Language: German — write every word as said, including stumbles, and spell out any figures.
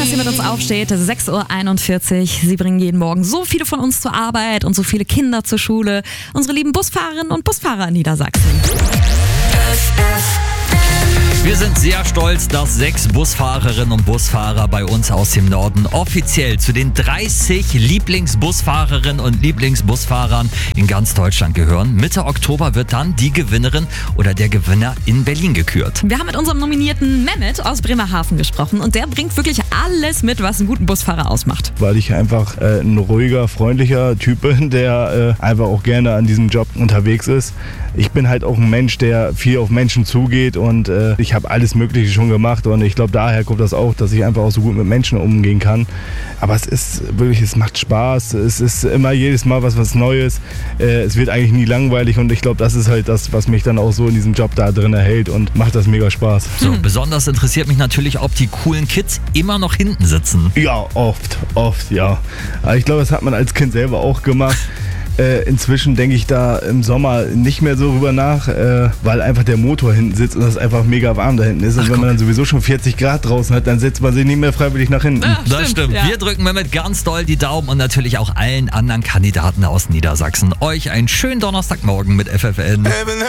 dass ihr mit uns aufsteht. sechs Uhr einundvierzig. Sie bringen jeden Morgen so viele von uns zur Arbeit und so viele Kinder zur Schule. Unsere lieben Busfahrerinnen und Busfahrer in Niedersachsen. Wir sind sehr stolz, dass sechs Busfahrerinnen und Busfahrer bei uns aus dem Norden offiziell zu den dreißig Lieblingsbusfahrerinnen und Lieblingsbusfahrern in ganz Deutschland gehören. Mitte Oktober wird dann die Gewinnerin oder der Gewinner in Berlin gekürt. Wir haben mit unserem Nominierten Mehmet aus Bremerhaven gesprochen und der bringt wirklich alles mit, was einen guten Busfahrer ausmacht. Weil ich einfach äh, ein ruhiger, freundlicher Typ bin, der äh, einfach auch gerne an diesem Job unterwegs ist. Ich bin halt auch ein Mensch, der viel auf Menschen zugeht und äh, ich habe alles Mögliche schon gemacht und ich glaube, daher kommt das auch, dass ich einfach auch so gut mit Menschen umgehen kann. Aber es ist wirklich, es macht Spaß, es ist immer jedes Mal was, was Neues, äh, es wird eigentlich nie langweilig und ich glaube, das ist halt das, was mich dann auch so in diesem Job da drin erhält und macht das mega Spaß. So, hm. Besonders interessiert mich natürlich, ob die coolen Kids immer noch hinten sitzen. Ja, oft, oft, ja. Aber ich glaube, das hat man als Kind selber auch gemacht. Äh, inzwischen denke ich da im Sommer nicht mehr so rüber nach, äh, weil einfach der Motor hinten sitzt und es einfach mega warm da hinten ist. Und Ach, wenn man dann sowieso schon vierzig Grad draußen hat, dann setzt man sich nicht mehr freiwillig nach hinten. Ja, das stimmt. stimmt. Ja. Wir drücken Mehmet ganz doll die Daumen und natürlich auch allen anderen Kandidaten aus Niedersachsen. Euch einen schönen Donnerstagmorgen mit F F N.